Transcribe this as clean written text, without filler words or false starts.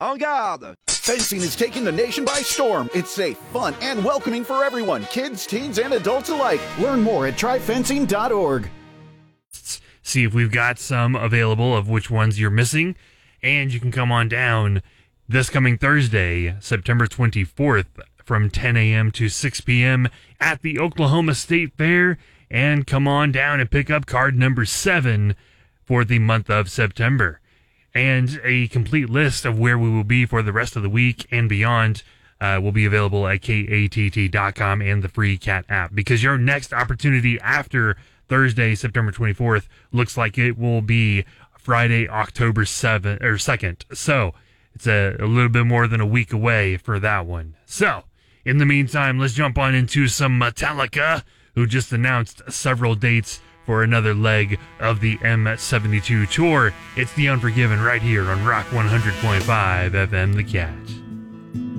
En garde! Fencing is taking the nation by storm. It's safe, fun, and welcoming for everyone, kids, teens, and adults alike. Learn more at tryfencing.org. See if we've got some available of which ones you're missing, and you can come on down this coming Thursday, September 24th, from 10 a.m. to 6 p.m. at the Oklahoma State Fair, and come on down and pick up card number 7 for the month of September. And a complete list of where we will be for the rest of the week and beyond will be available at katt.com and the free CAT app, because your next opportunity after Thursday, September 24th, looks like it will be Friday, October 2nd. So it's a little bit more than a week away for that one. So in the meantime, let's jump on into some Metallica, who just announced several dates for another leg of the M72 tour. It's The Unforgiven right here on Rock 100.5 FM The Cat.